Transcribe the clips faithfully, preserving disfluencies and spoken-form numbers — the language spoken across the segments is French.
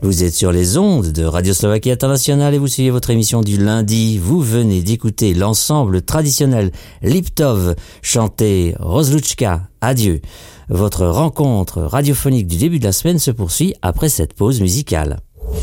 Vous êtes sur les ondes de Radio Slovaquie Internationale et vous suivez votre émission du lundi. Vous venez d'écouter l'ensemble traditionnel Liptov chanter Rozluchka, adieu. Votre rencontre radiophonique du début de la semaine se poursuit après cette pause musicale.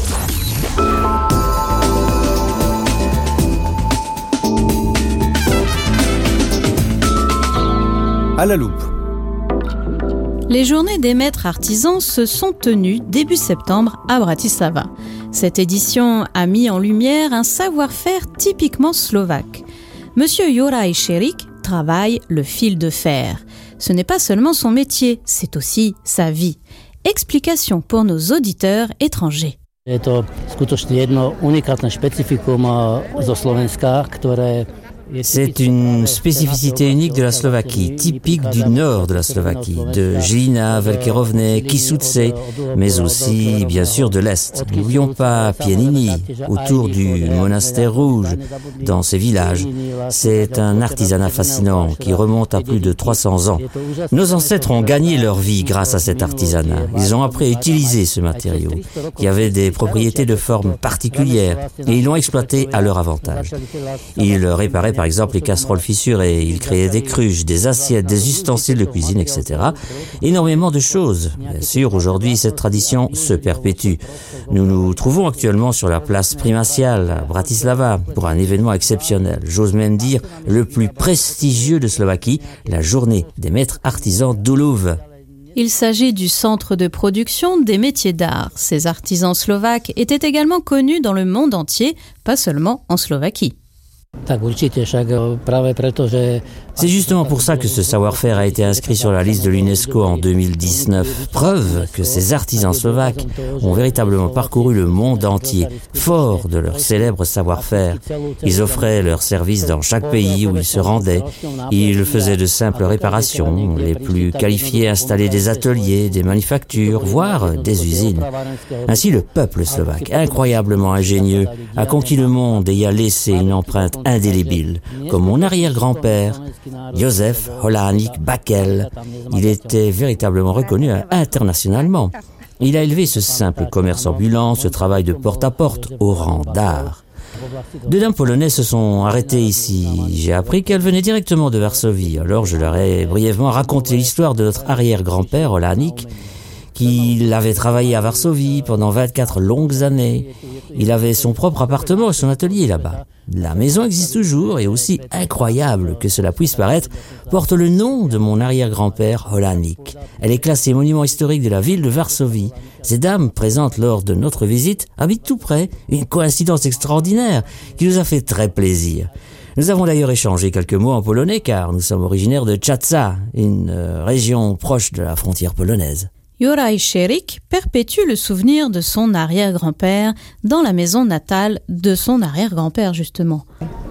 À la loupe. Les journées des maîtres artisans se sont tenues début septembre à Bratislava. Cette édition a mis en lumière un savoir-faire typiquement slovaque. Monsieur Juraj Šerik travaille le fil de fer. Ce n'est pas seulement son métier, c'est aussi sa vie. Explication pour nos auditeurs étrangers. Je to skutočne jedno unikátne špecifikum zo Slovenska, ktoré C'est une spécificité unique de la Slovaquie, typique du nord de la Slovaquie, de Žilina, Veľké Rovné, Kysuce, mais aussi, bien sûr, de l'Est. N'oublions pas Pieniny, autour du monastère rouge, dans ces villages. C'est un artisanat fascinant qui remonte à plus de trois cents ans. Nos ancêtres ont gagné leur vie grâce à cet artisanat. Ils ont appris à utiliser ce matériau, qui avait des propriétés de forme particulières, et ils l'ont exploité à leur avantage. Ils réparaient par exemple les casseroles fissurées, ils créaient des cruches, des assiettes, des ustensiles de cuisine, et cetera. Énormément de choses. Bien sûr, aujourd'hui, cette tradition se perpétue. Nous nous trouvons actuellement sur la place primatiale à Bratislava pour un événement exceptionnel. J'ose même dire le plus prestigieux de Slovaquie, la journée des maîtres artisans d'Ulov. Il s'agit du centre de production des métiers d'art. Ces artisans slovaques étaient également connus dans le monde entier, pas seulement en Slovaquie. C'est justement pour ça que ce savoir-faire a été inscrit sur la liste de l'UNESCO en deux mille dix-neuf. Preuve que ces artisans slovaques ont véritablement parcouru le monde entier, forts de leur célèbre savoir-faire. Ils offraient leurs services dans chaque pays où ils se rendaient. Ils faisaient de simples réparations. Les plus qualifiés installaient des ateliers, des manufactures, voire des usines. Ainsi, le peuple slovaque, incroyablement ingénieux, a conquis le monde et y a laissé une empreinte indélébile, comme mon arrière-grand-père, Josef Holáník Bakel. Il était véritablement reconnu internationalement. Il a élevé ce simple commerce ambulant, ce travail de porte-à-porte au rang d'art. Deux dames polonaises se sont arrêtées ici. J'ai appris qu'elles venaient directement de Varsovie. Alors je leur ai brièvement raconté l'histoire de notre arrière-grand-père Holáník, qu'il avait travaillé à Varsovie pendant vingt-quatre longues années. Il avait son propre appartement et son atelier là-bas. La maison existe toujours et aussi incroyable que cela puisse paraître, porte le nom de mon arrière-grand-père Holáník. Elle est classée monument historique de la ville de Varsovie. Ces dames présentes lors de notre visite habitent tout près, une coïncidence extraordinaire qui nous a fait très plaisir. Nous avons d'ailleurs échangé quelques mots en polonais car nous sommes originaires de Czadza, une euh, région proche de la frontière polonaise. Juraj Šerik perpétue le souvenir de son arrière-grand-père dans la maison natale de son arrière-grand-père, justement.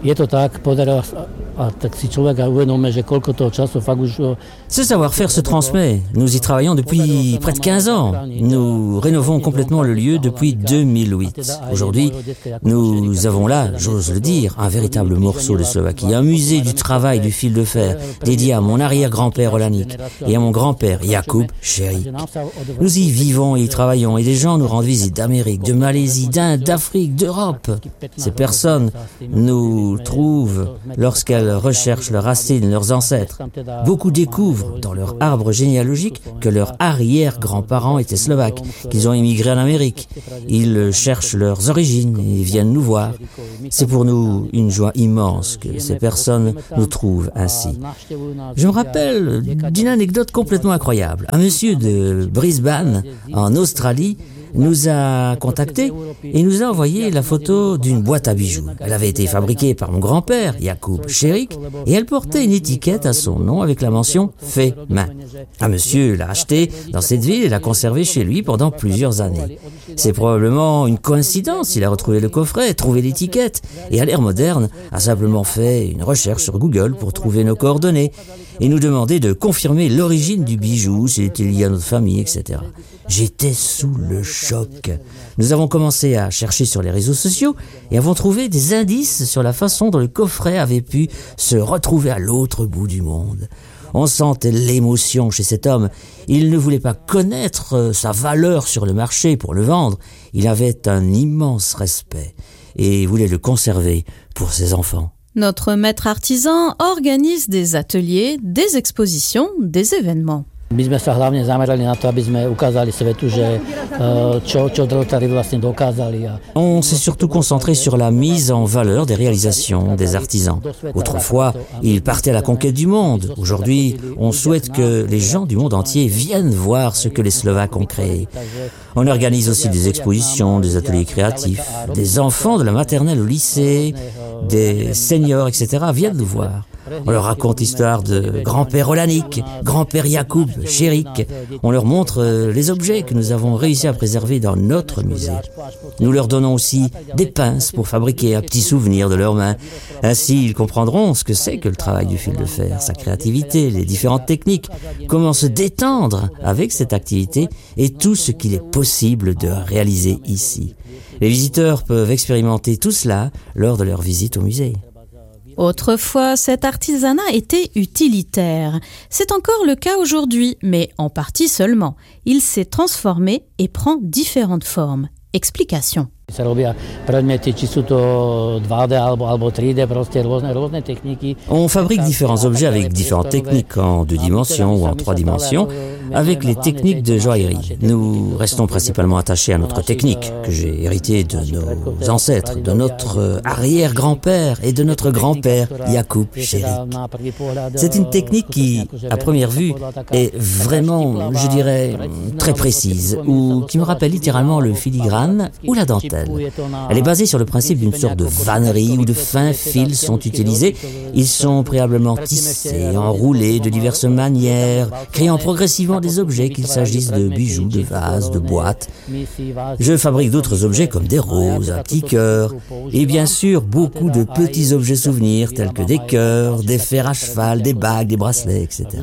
Ce savoir-faire se transmet. Nous y travaillons depuis près de quinze ans. Nous rénovons complètement le lieu depuis deux mille huit. Aujourd'hui, nous avons là, j'ose le dire, un véritable morceau de Slovaquie, un musée du travail du fil de fer dédié à mon arrière-grand-père Holáník et à mon grand-père Jakub Šerik. Nous y vivons et y travaillons et des gens nous rendent visite d'Amérique, de Malaisie, d'Inde, d'Afrique, d'Europe. Ces personnes nous trouvent lorsqu'elles recherchent leurs racines, leurs ancêtres. Beaucoup découvrent dans leur arbre généalogique que leurs arrière-grands-parents étaient slovaques, qu'ils ont émigré en Amérique. Ils cherchent leurs origines et viennent nous voir. C'est pour nous une joie immense que ces personnes nous trouvent ainsi. Je me rappelle d'une anecdote complètement incroyable. Un monsieur de Brisbane, en Australie, nous a contactés et nous a envoyé la photo d'une boîte à bijoux. Elle avait été fabriquée par mon grand-père, Jakub Šerik, et elle portait une étiquette à son nom avec la mention « fait main ». Un monsieur l'a achetée dans cette ville et l'a conservée chez lui pendant plusieurs années. C'est probablement une coïncidence, il a retrouvé le coffret, trouvé l'étiquette, et à l'ère moderne, a simplement fait une recherche sur Google pour trouver nos coordonnées et nous demander de confirmer l'origine du bijou, s'il était lié à notre famille, et cetera. J'étais sous le choc. Nous avons commencé à chercher sur les réseaux sociaux et avons trouvé des indices sur la façon dont le coffret avait pu se retrouver à l'autre bout du monde. On sentait l'émotion chez cet homme. Il ne voulait pas connaître sa valeur sur le marché pour le vendre. Il avait un immense respect et voulait le conserver pour ses enfants. Notre maître artisan organise des ateliers, des expositions, des événements. My sme sa hlavne zamerali na to, aby sme ukázali svetu, že čo, čo drôtari vlastne dokázali. On s'est surtout concentré sur la mise en valeur des réalisations des artisans. Autrefois, ils partaient à la conquête du monde. Aujourd'hui, on souhaite que les gens du monde entier viennent voir ce que les Slovaques ont créé. On organise aussi des expositions, des ateliers créatifs. Des enfants de la maternelle au lycée, des seniors, et cetera viennent nous voir. On leur raconte l'histoire de grand-père Olanik, grand-père Yacoub, Chérik. On leur montre les objets que nous avons réussi à préserver dans notre musée. Nous leur donnons aussi des pinces pour fabriquer un petit souvenir de leurs mains. Ainsi, ils comprendront ce que c'est que le travail du fil de fer, sa créativité, les différentes techniques, comment se détendre avec cette activité et tout ce qu'il est possible de réaliser ici. Les visiteurs peuvent expérimenter tout cela lors de leur visite au musée. Autrefois, cet artisanat était utilitaire. C'est encore le cas aujourd'hui, mais en partie seulement. Il s'est transformé et prend différentes formes. Explication. On fabrique différents objets avec différentes techniques en deux dimensions ou en trois dimensions, avec les techniques de joaillerie. Nous restons principalement attachés à notre technique, que j'ai héritée de nos ancêtres, de notre arrière-grand-père et de notre grand-père, Yacoub Chérik. C'est une technique qui, à première vue, est vraiment, je dirais, très précise, ou qui me rappelle littéralement le filigrane ou la dentelle. Elle est basée sur le principe d'une sorte de vannerie où de fins fils sont utilisés. Ils sont préalablement tissés, enroulés de diverses manières, créant progressivement des objets, qu'il s'agisse de bijoux, de vases, de boîtes. Je fabrique d'autres objets comme des roses, un petit cœur, et bien sûr beaucoup de petits objets souvenirs tels que des cœurs, des fers à cheval, des bagues, des bracelets, et cetera.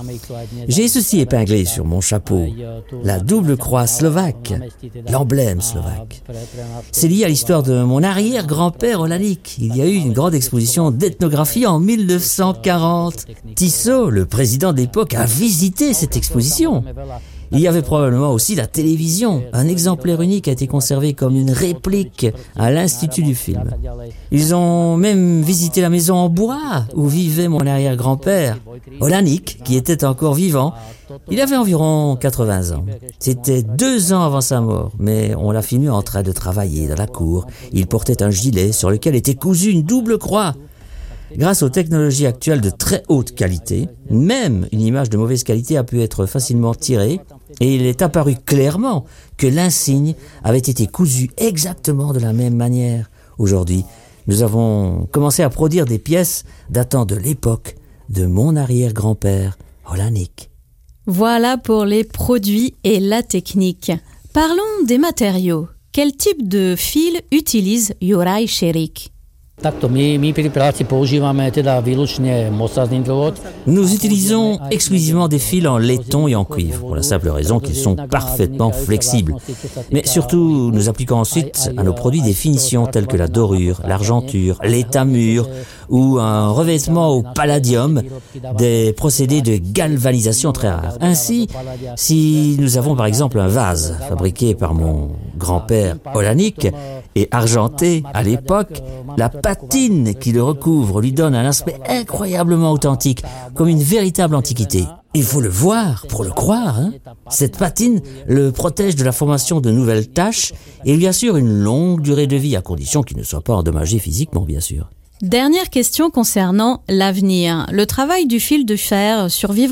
J'ai ceci épinglé sur mon chapeau, la double croix slovaque, l'emblème slovaque. C'est lié à l'histoire de mon arrière-grand-père Olanik. Il y a eu une grande exposition d'ethnographie en mille neuf cent quarante. Tissot, le président de l'époque, a visité cette exposition. Il y avait probablement aussi la télévision. Un exemplaire unique a été conservé comme une réplique à l'Institut du film. Ils ont même visité la maison en bois où vivait mon arrière-grand-père, Olanik, qui était encore vivant. Il avait environ quatre-vingts ans. C'était deux ans avant sa mort, mais on l'a filmé en train de travailler dans la cour. Il portait un gilet sur lequel était cousue une double croix. Grâce aux technologies actuelles de très haute qualité, même une image de mauvaise qualité a pu être facilement tirée et il est apparu clairement que l'insigne avait été cousu exactement de la même manière. Aujourd'hui, nous avons commencé à produire des pièces datant de l'époque de mon arrière-grand-père, Olanik. Voilà pour les produits et la technique. Parlons des matériaux. Quel type de fil utilise Juraj Chérik? Nous utilisons exclusivement des fils en laiton et en cuivre, pour la simple raison qu'ils sont parfaitement flexibles. Mais surtout, nous appliquons ensuite à nos produits des finitions telles que la dorure, l'argenture, l'étamure ou un revêtement au palladium, des procédés de galvanisation très rares. Ainsi, si nous avons par exemple un vase fabriqué par mon grand-père Olanik et argenté à l'époque, la patine qui le recouvre lui donne un aspect incroyablement authentique, comme une véritable antiquité. Il faut le voir pour le croire. Hein. Cette patine le protège de la formation de nouvelles taches et lui assure une longue durée de vie, à condition qu'il ne soit pas endommagé physiquement, bien sûr. Dernière question concernant l'avenir. Le travail du fil de fer survivra-t-il ?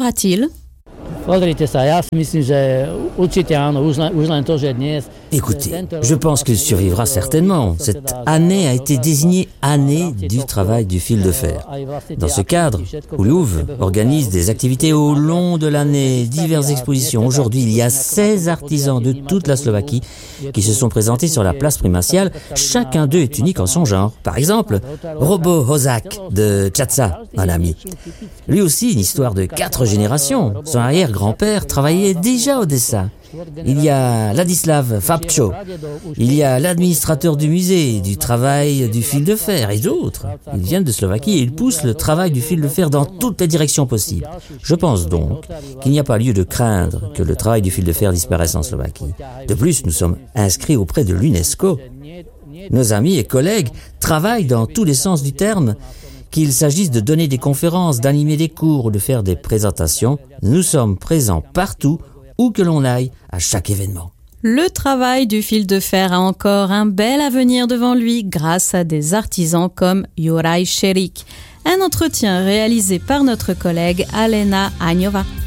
Écoutez, je pense qu'il survivra certainement. Cette année a été désignée année du travail du fil de fer. Dans ce cadre, Uhlúv organise des activités au long de l'année, diverses expositions. Aujourd'hui, il y a seize artisans de toute la Slovaquie qui se sont présentés sur la place primatiale. Chacun d'eux est unique en son genre. Par exemple, Robo Hozák de Čaca, un ami. Lui aussi, une histoire de quatre générations. Son arrière-grand-père travaillait déjà au dessin. il y a Ladislav Fabčo, il y a l'administrateur du musée, du travail du fil de fer et d'autres. Ils viennent de Slovaquie et ils poussent le travail du fil de fer dans toutes les directions possibles. Je pense donc qu'il n'y a pas lieu de craindre que le travail du fil de fer disparaisse en Slovaquie. De plus, nous sommes inscrits auprès de l'UNESCO. Nos amis et collègues travaillent dans tous les sens du terme. Qu'il s'agisse de donner des conférences, d'animer des cours ou de faire des présentations, nous sommes présents partout, où que l'on aille, à chaque événement. Le travail du fil de fer a encore un bel avenir devant lui grâce à des artisans comme Juraj Šerik. Un entretien réalisé par notre collègue Alena Aňová.